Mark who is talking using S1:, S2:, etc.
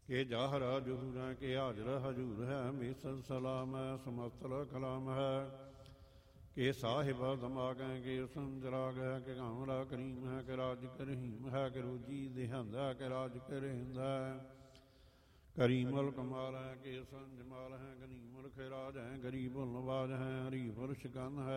S1: ਕਿ ਜਾਹਰਾ ਜਹੂਰ ਹੈ ਕਿ ਹਾਜ਼ਰ ਹਜੂਰ ਹੈ ਮੀਸਰ ਸਲਾਮ ਹੈ ਸਮਸਤਰ ਕਲਾਮ ਹੈ ਕਿ ਸਾਹਿਬ ਦਿਮਾਗ ਹੈ ਕਿ ਸੰਜਰਾਗ ਹੈ ਕਿ ਕਾਮਰਾ ਕਰੀਮ ਹੈ ਕਿ ਰਾਜ ਕਰਹੀਮ ਹੈ ਕਿ ਰੋਜੀ ਦੇਹੰਦ ਹੈ ਕਿ ਰਾਜ ਕਰਹਿੰਦ ਹੈ ਕਰੀਮਲ ਕਮਾਲ ਹੈ ਕਿ ਸੰਜਮਾਲ ਹੈ ਗਨੀਮਲ ਖਿਰਾਜ ਹੈ ਗਰੀਬ ਨਵਾਜ ਹੈ ਹਰੀਫੁਰ ਸ਼ਿਕੰਨ ਹੈ